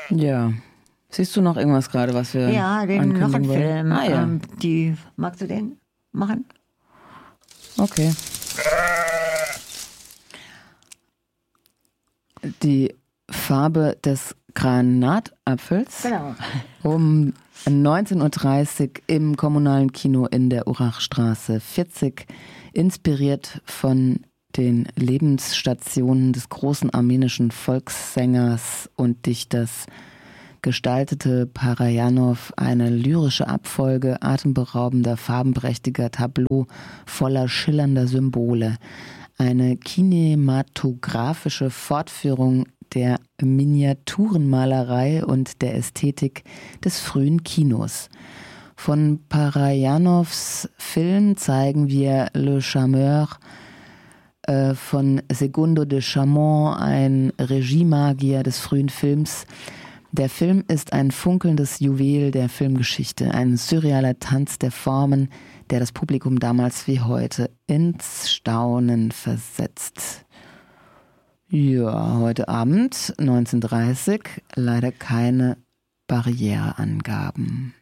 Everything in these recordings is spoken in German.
Ja. Siehst du noch irgendwas gerade, was wir Ja, noch einen ankündigen wollen? Film. Magst du den machen? Okay. Die Farbe des Granatapfels. Genau. Um 19.30 Uhr im kommunalen Kino in der Urachstraße 40. Inspiriert von den Lebensstationen des großen armenischen Volkssängers und Dichters gestaltete Parajanov eine lyrische Abfolge atemberaubender, farbenprächtiger Tableaux voller schillernder Symbole. Eine kinematografische Fortführung der Miniaturenmalerei und der Ästhetik des frühen Kinos. Von Parajanovs Film zeigen wir Le Charmeur von Segundo de Chamon, ein Regiemagier des frühen Films. Der Film ist ein funkelndes Juwel der Filmgeschichte, ein surrealer Tanz der Formen, der das Publikum damals wie heute ins Staunen versetzt. Ja, heute Abend, 19.30 Uhr, leider keine Barriereangaben.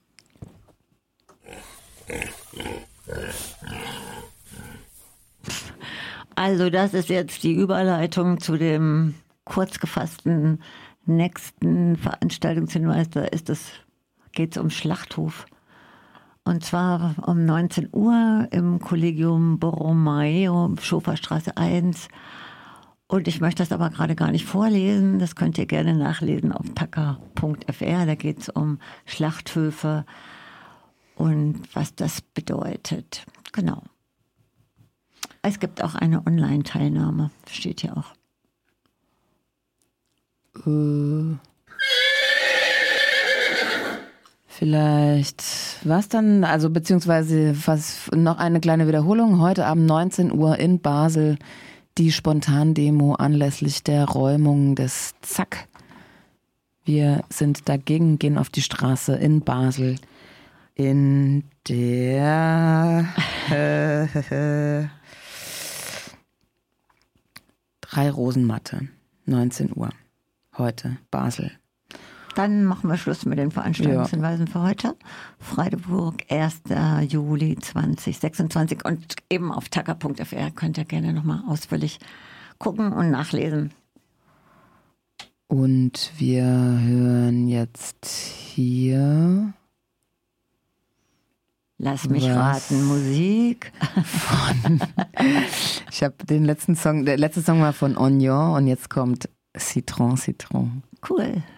Also das ist jetzt die Überleitung zu dem kurz gefassten nächsten Veranstaltungshinweis. Da geht es um Schlachthof. Und zwar um 19 Uhr im Collegium Borromeo, Schoferstraße 1. Und ich möchte das aber gerade gar nicht vorlesen. Das könnt ihr gerne nachlesen auf tacker.fr. Da geht es um Schlachthöfe und was das bedeutet. Genau. Es gibt auch eine Online-Teilnahme, steht hier auch. Vielleicht was dann, also beziehungsweise noch eine kleine Wiederholung. Heute Abend 19 Uhr in Basel die Spontandemo anlässlich der Räumung des Zack. Wir sind dagegen, gehen auf die Straße in Basel in der 3 Rosenmatte, 19 Uhr. Heute, Basel. Dann machen wir Schluss mit den Veranstaltungshinweisen für heute. Freiburg, 1. Juli 2026. Und eben auf tacker.fr könnt ihr gerne nochmal ausführlich gucken und nachlesen. Und wir hören jetzt hier... Lass mich raten, Musik. Ich habe der letzte Song war von Oignon und jetzt kommt Citron. Cool.